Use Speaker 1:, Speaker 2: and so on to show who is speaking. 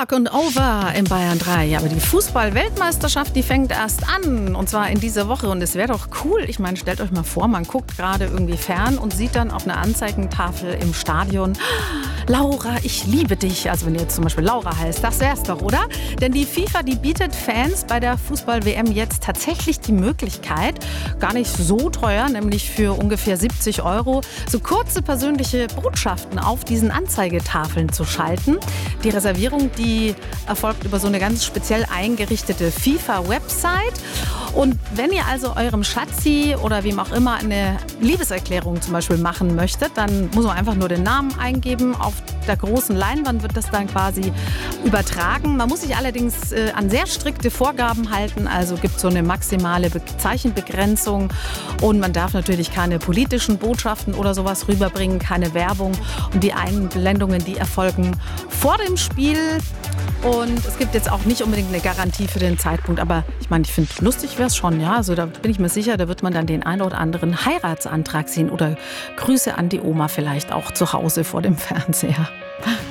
Speaker 1: Dark und Over in Bayern 3. Ja, aber die Fußball-Weltmeisterschaft, die fängt erst an. Und zwar in dieser Woche. Und es wäre doch cool. Ich meine, stellt euch mal vor, man guckt gerade irgendwie fern und sieht dann auf einer Anzeigentafel im Stadion: Laura, ich liebe dich. Also wenn ihr jetzt zum Beispiel Laura heißt, das wär's doch, oder? Denn die FIFA, die bietet Fans bei der Fußball-WM jetzt tatsächlich die Möglichkeit, gar nicht so teuer, nämlich für ungefähr 70 €, so kurze persönliche Botschaften auf diesen Anzeigetafeln zu schalten. Die Reservierung, die erfolgt über so eine ganz speziell eingerichtete FIFA-Website. Und wenn ihr also eurem Schatzi oder wem auch immer eine Liebeserklärung zum Beispiel machen möchtet, dann muss man einfach nur den Namen eingeben. Auf der großen Leinwand wird das dann quasi übertragen. Man muss sich allerdings an sehr strikte Vorgaben halten. Also gibt es so eine maximale Zeichenbegrenzung. Und man darf natürlich keine politischen Botschaften oder sowas rüberbringen, keine Werbung. Und die Einblendungen, die erfolgen vor dem Spiel. Und es gibt jetzt auch nicht unbedingt eine Garantie für den Zeitpunkt. Aber ich meine, ich finde, lustig wäre es schon. Ja? Also da bin ich mir sicher, da wird man dann den einen oder anderen Heiratsantrag sehen. Oder Grüße an die Oma vielleicht auch zu Hause vor dem Fernseher.